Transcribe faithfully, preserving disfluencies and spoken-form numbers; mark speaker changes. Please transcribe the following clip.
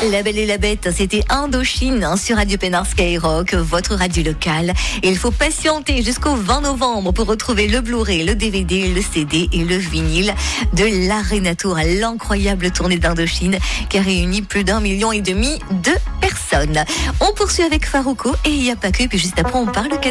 Speaker 1: La Belle et la Bête, c'était Indochine hein, sur Radio Pénard Skyrock, votre radio locale. Et il faut patienter jusqu'au vingt novembre pour retrouver le Blu-ray, le D V D, le C D et le vinyle de l'Arena Tour, l'incroyable tournée d'Indochine qui a réuni plus d'un million et demi de personnes. On poursuit avec Farouko et il n'y a pas que, puis juste après on parle cadeau.